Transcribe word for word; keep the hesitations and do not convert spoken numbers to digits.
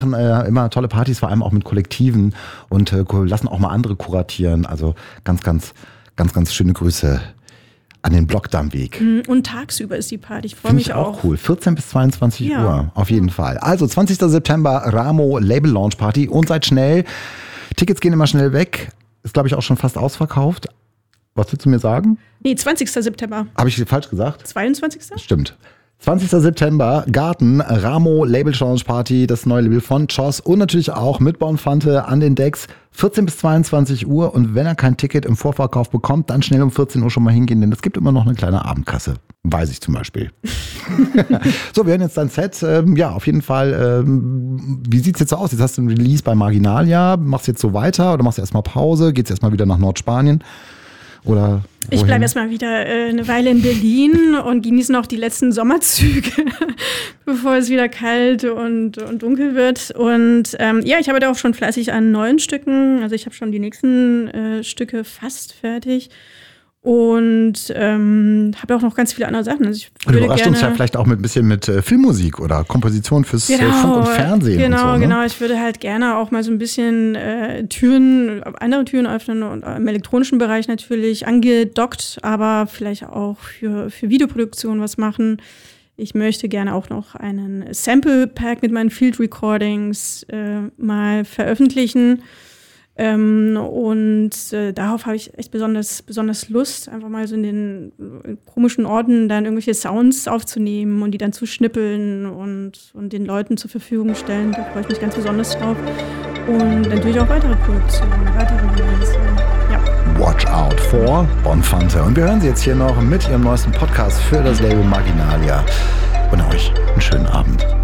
Äh, immer tolle Partys, vor allem auch mit Kollektiven und äh, lassen auch mal andere kuratieren. Also ganz, ganz, ganz, ganz schöne Grüße an den Blockdammweg. Und tagsüber ist die Party. Ich freue mich ich auch. auch cool. vierzehn bis zweiundzwanzig Ja. Uhr, auf jeden Fall. Also zwanzigster September, Ramo Label Launch Party und seid schnell. Tickets gehen immer schnell weg. Ist, glaube ich, auch schon fast ausverkauft. Was willst du mir sagen? Nee, zwanzigster September. Habe ich falsch gesagt? zweiundzwanzigster Stimmt. zwanzigster September, Garten, Ramo Label Launch Party, das neue Label von Choss und natürlich auch mit Bonfante an den Decks. vierzehn bis zweiundzwanzig Uhr und wenn er kein Ticket im Vorverkauf bekommt, dann schnell um vierzehn Uhr schon mal hingehen, denn es gibt immer noch eine kleine Abendkasse. Weiß ich zum Beispiel. So, wir hören jetzt dein Set. Ähm, ja, auf jeden Fall. Ähm, wie sieht's jetzt so aus? Jetzt hast du ein Release bei Marginalia. Machst du jetzt so weiter oder machst du erstmal Pause? Geht's erstmal wieder nach Nordspanien? Oder ich bleibe erstmal wieder äh, eine Weile in Berlin und genieße noch die letzten Sommerzüge, bevor es wieder kalt und, und dunkel wird. Und ähm, ja, ich habe da auch schon fleißig an neuen Stücken. Also ich habe schon die nächsten äh, Stücke fast fertig. Und ähm, habe auch noch ganz viele andere Sachen. Also ich und würde überrascht gerne uns ja vielleicht auch mit ein bisschen mit äh, Filmmusik oder Komposition fürs genau, äh, Funk und Fernsehen. Genau, und so, ne? genau. Ich würde halt gerne auch mal so ein bisschen äh, Türen, andere Türen öffnen und im elektronischen Bereich natürlich angedockt, aber vielleicht auch für, für Videoproduktion was machen. Ich möchte gerne auch noch einen Sample-Pack mit meinen Field Recordings äh, mal veröffentlichen. Ähm, und äh, darauf habe ich echt besonders, besonders Lust, einfach mal so in den äh, komischen Orten dann irgendwelche Sounds aufzunehmen und die dann zu schnippeln und, und den Leuten zur Verfügung stellen. Da freue ich mich ganz besonders drauf. Und natürlich auch weitere Produktionen, weitere Releases. Ja. Watch out for Bonfante. Und wir hören sie jetzt hier noch mit ihrem neuesten Podcast für das Label Marginalia. Und euch einen schönen Abend.